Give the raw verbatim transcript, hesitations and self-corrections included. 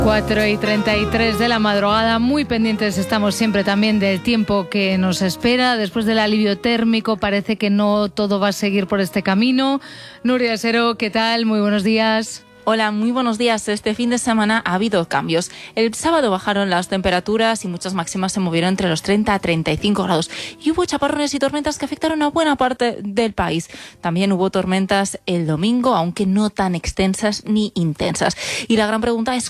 cuatro y treinta y tres de la madrugada, muy pendientes estamos siempre también del tiempo que nos espera. Después del alivio térmico parece que no todo va a seguir por este camino. Nuria Sero, ¿qué tal? Muy buenos días. Hola, muy buenos días. Este fin de semana ha habido cambios. El sábado bajaron las temperaturas y muchas máximas se movieron entre los treinta a treinta y cinco grados. Y hubo chaparrones y tormentas que afectaron a buena parte del país. También hubo tormentas el domingo, aunque no tan extensas ni intensas. Y la gran pregunta es